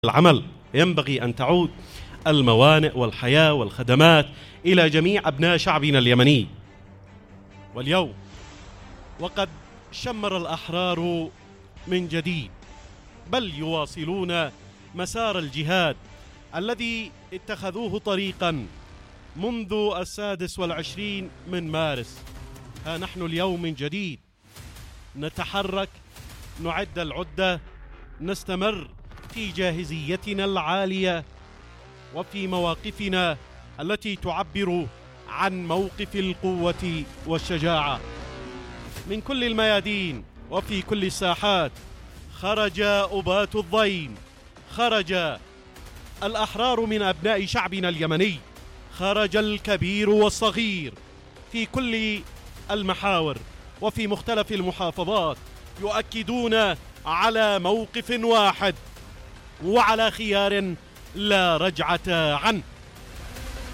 العمل ينبغي أن تعود الموانئ والحياة والخدمات إلى جميع أبناء شعبنا اليمني. واليوم وقد شمر الأحرار من جديد، بل يواصلون مسار الجهاد الذي اتخذوه طريقا منذ 26 من مارس. ها نحن اليوم من جديد نتحرك، نعد العدة، نستمر في جاهزيتنا العالية وفي مواقفنا التي تعبر عن موقف القوة والشجاعة. من كل الميادين وفي كل الساحات خرج أباة الضيم، خرج الأحرار من أبناء شعبنا اليمني، خرج الكبير والصغير في كل المحاور وفي مختلف المحافظات، يؤكدون على موقف واحد وعلى خيار لا رجعة عنه.